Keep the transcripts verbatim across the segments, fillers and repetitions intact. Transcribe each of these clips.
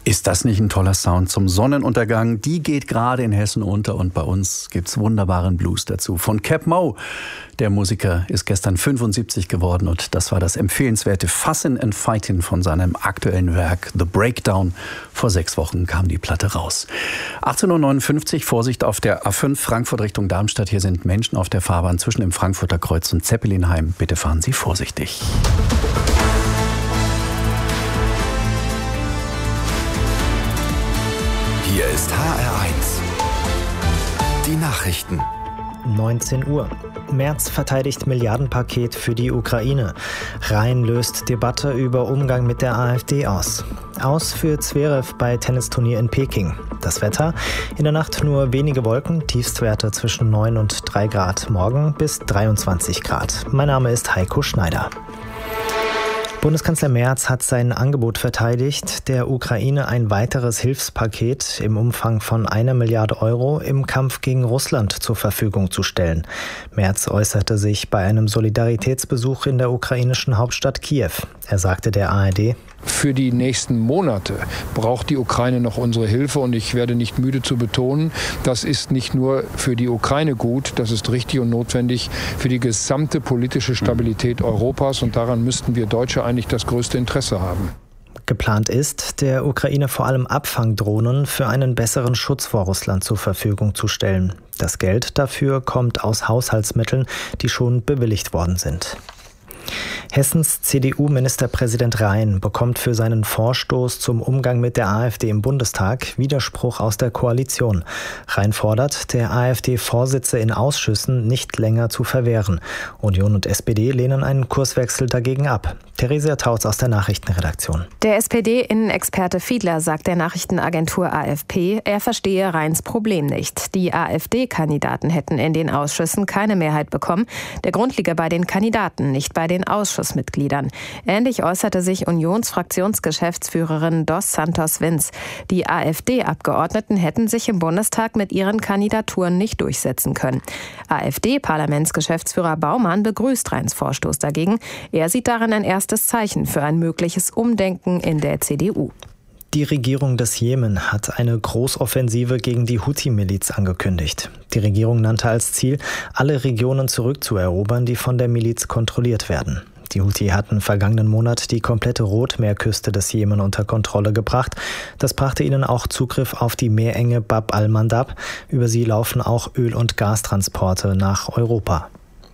Ist das nicht ein toller Sound zum Sonnenuntergang? Die geht gerade in Hessen unter und bei uns gibt's wunderbaren Blues dazu. Von Cap Moe. Der Musiker ist gestern fünfundsiebzig geworden und das war das empfehlenswerte Fussin' and Fightin' von seinem aktuellen Werk The Breakdown. Vor sechs Wochen kam die Platte raus. achtzehn Uhr neunundfünfzig, Vorsicht auf der A fünf Frankfurt Richtung Darmstadt. Hier sind Menschen auf der Fahrbahn zwischen dem Frankfurter Kreuz und Zeppelinheim. Bitte fahren Sie vorsichtig. Hier ist H R eins. Die Nachrichten. neunzehn Uhr. Merz verteidigt Milliardenpaket für die Ukraine. Rhein löst Debatte über Umgang mit der AfD aus. Aus für Zverev bei Tennisturnier in Peking. Das Wetter: in der Nacht nur wenige Wolken, Tiefstwerte zwischen neun und drei Grad. Morgen bis dreiundzwanzig Grad. Mein Name ist Heiko Schneider. Bundeskanzler Merz hat sein Angebot verteidigt, der Ukraine ein weiteres Hilfspaket im Umfang von einer Milliarde Euro im Kampf gegen Russland zur Verfügung zu stellen. Merz äußerte sich bei einem Solidaritätsbesuch in der ukrainischen Hauptstadt Kiew. Er sagte der A R D: Für die nächsten Monate braucht die Ukraine noch unsere Hilfe und ich werde nicht müde zu betonen, das ist nicht nur für die Ukraine gut, das ist richtig und notwendig für die gesamte politische Stabilität Europas und daran müssten wir Deutsche eigentlich das größte Interesse haben. Geplant ist, der Ukraine vor allem Abfangdrohnen für einen besseren Schutz vor Russland zur Verfügung zu stellen. Das Geld dafür kommt aus Haushaltsmitteln, die schon bewilligt worden sind. Hessens C D U-Ministerpräsident Rhein bekommt für seinen Vorstoß zum Umgang mit der AfD im Bundestag Widerspruch aus der Koalition. Rhein fordert, der AfD-Vorsitze in Ausschüssen nicht länger zu verwehren. Union und S P D lehnen einen Kurswechsel dagegen ab. Theresia Tautz aus der Nachrichtenredaktion. Der S P D-Innenexperte Fiedler sagt der Nachrichtenagentur A F P, er verstehe Rheins Problem nicht. Die AfD-Kandidaten hätten in den Ausschüssen keine Mehrheit bekommen. Der Grund liege bei den Kandidaten, nicht bei den Ausschussmitgliedern. Ähnlich äußerte sich Unionsfraktionsgeschäftsführerin Dos Santos Vince. Die AfD-Abgeordneten hätten sich im Bundestag mit ihren Kandidaturen nicht durchsetzen können. AfD-Parlamentsgeschäftsführer Baumann begrüßt Rheins Vorstoß dagegen. Er sieht darin ein erstes Zeichen für ein mögliches Umdenken in der C D U. Die Regierung des Jemen hat eine Großoffensive gegen die Houthi-Miliz angekündigt. Die Regierung nannte als Ziel, alle Regionen zurückzuerobern, die von der Miliz kontrolliert werden. Die Houthi hatten vergangenen Monat die komplette Rotmeerküste des Jemen unter Kontrolle gebracht. Das brachte ihnen auch Zugriff auf die Meerenge Bab al-Mandab. Über sie laufen auch Öl- und Gastransporte nach Europa.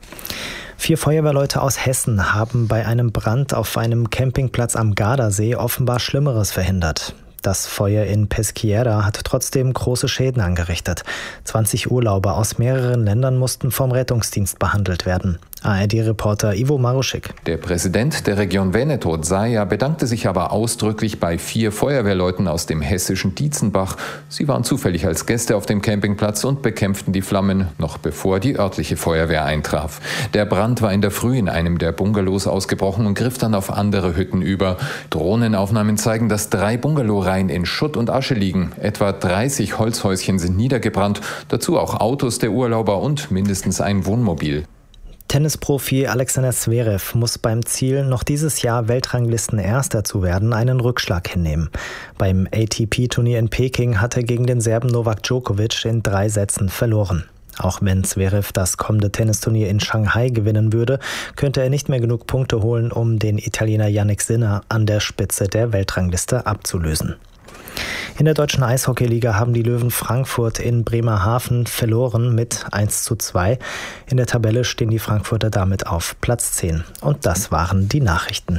Vier Feuerwehrleute aus Hessen haben bei einem Brand auf einem Campingplatz am Gardasee offenbar Schlimmeres verhindert. Das Feuer in Peschiera hat trotzdem große Schäden angerichtet. zwanzig Urlauber aus mehreren Ländern mussten vom Rettungsdienst behandelt werden. A R D-Reporter Ivo Maruschik. Der Präsident der Region Veneto, Zaia, bedankte sich aber ausdrücklich bei vier Feuerwehrleuten aus dem hessischen Dietzenbach. Sie waren zufällig als Gäste auf dem Campingplatz und bekämpften die Flammen, noch bevor die örtliche Feuerwehr eintraf. Der Brand war in der Früh in einem der Bungalows ausgebrochen und griff dann auf andere Hütten über. Drohnenaufnahmen zeigen, dass drei Bungalowreihen in Schutt und Asche liegen. Etwa dreißig Holzhäuschen sind niedergebrannt, dazu auch Autos der Urlauber und mindestens ein Wohnmobil. Tennisprofi Alexander Zverev muss beim Ziel, noch dieses Jahr Weltranglisten-Erster zu werden, einen Rückschlag hinnehmen. Beim A T P-Turnier in Peking hat er gegen den Serben Novak Djokovic in drei Sätzen verloren. Auch wenn Zverev das kommende Tennisturnier in Shanghai gewinnen würde, könnte er nicht mehr genug Punkte holen, um den Italiener Jannik Sinner an der Spitze der Weltrangliste abzulösen. In der deutschen Eishockeyliga haben die Löwen Frankfurt in Bremerhaven verloren mit eins zu zwei. In der Tabelle stehen die Frankfurter damit auf Platz zehn. Und das waren die Nachrichten.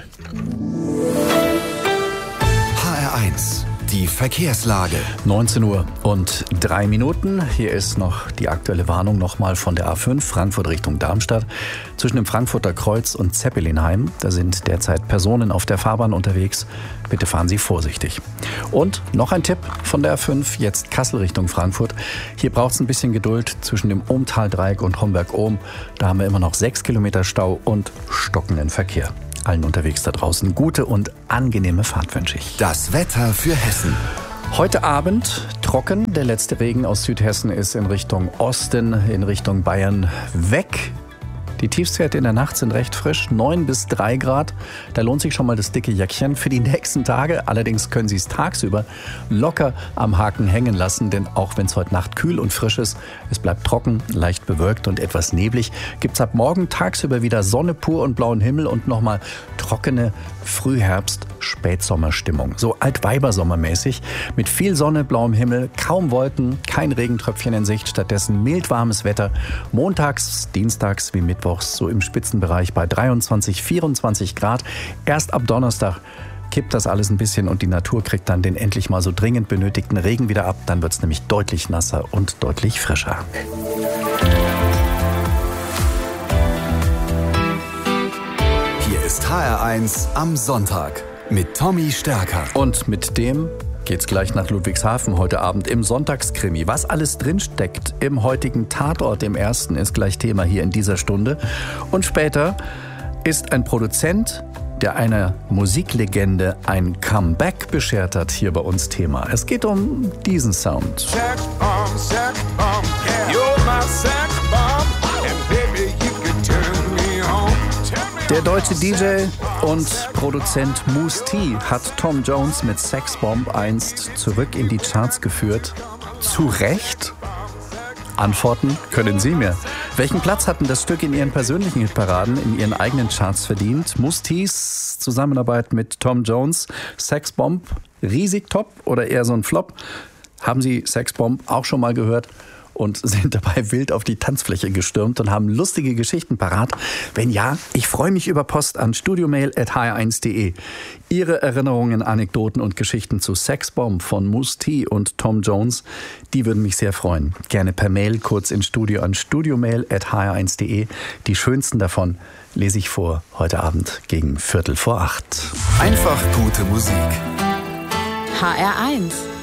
H R eins. Die Verkehrslage. neunzehn Uhr und drei Minuten. Hier ist noch die aktuelle Warnung nochmal von der A fünf, Frankfurt Richtung Darmstadt. Zwischen dem Frankfurter Kreuz und Zeppelinheim. Da sind derzeit Personen auf der Fahrbahn unterwegs. Bitte fahren Sie vorsichtig. Und noch ein Tipp von der A fünf, jetzt Kassel Richtung Frankfurt. Hier braucht es ein bisschen Geduld zwischen dem Ohmtal-Dreieck und Homberg-Ohm. Da haben wir immer noch sechs Kilometer Stau und stockenden Verkehr. Allen unterwegs da draußen gute und angenehme Fahrt wünsche ich. Das Wetter für Hessen. Heute Abend trocken. Der letzte Regen aus Südhessen ist in Richtung Osten, in Richtung Bayern weg. Die Tiefstwerte in der Nacht sind recht frisch, neun bis drei Grad. Da lohnt sich schon mal das dicke Jäckchen für die nächsten Tage. Allerdings können Sie es tagsüber locker am Haken hängen lassen, denn auch wenn es heute Nacht kühl und frisch ist, es bleibt trocken, leicht bewölkt und etwas neblig, gibt es ab morgen tagsüber wieder Sonne pur und blauen Himmel und nochmal trockene Frühherbst-Spätsommerstimmung. So altweibersommermäßig mit viel Sonne, blauem Himmel, kaum Wolken, kein Regentröpfchen in Sicht, stattdessen mild warmes Wetter. Montags, dienstags wie mittwochs so im Spitzenbereich bei dreiundzwanzig, vierundzwanzig Grad. Erst ab Donnerstag kippt das alles ein bisschen und die Natur kriegt dann den endlich mal so dringend benötigten Regen wieder ab. Dann wird es nämlich deutlich nasser und deutlich frischer. Hier ist H R eins am Sonntag mit Tommy Stärker. Und mit dem geht's gleich nach Ludwigshafen heute Abend im Sonntagskrimi. Was alles drinsteckt im heutigen Tatort, im ersten, ist gleich Thema hier in dieser Stunde. Und später ist ein Produzent, der einer Musiklegende ein Comeback beschert hat, hier bei uns Thema. Es geht um diesen Sound. Sex bomb, sex bomb, yeah. You're my sex bomb, and baby you can turn me on. Der deutsche D J und Produzent Mousse T hat Tom Jones mit Sex Bomb einst zurück in die Charts geführt. Zu Recht? Antworten können Sie mir. Welchen Platz hatten das Stück in Ihren persönlichen Hitparaden, in Ihren eigenen Charts verdient? Mousse T's Zusammenarbeit mit Tom Jones, Sex Bomb, riesig top oder eher so ein Flop? Haben Sie Sex Bomb auch schon mal gehört? Und sind dabei wild auf die Tanzfläche gestürmt und haben lustige Geschichten parat? Wenn ja, ich freue mich über Post an studiomail at h r eins punkt de. Ihre Erinnerungen, Anekdoten und Geschichten zu Sexbomb von Mousse T und Tom Jones, die würden mich sehr freuen. Gerne per Mail kurz ins Studio an studiomail at h r eins punkt de. Die schönsten davon lese ich vor heute Abend gegen Viertel vor acht. Einfach gute Musik. H R eins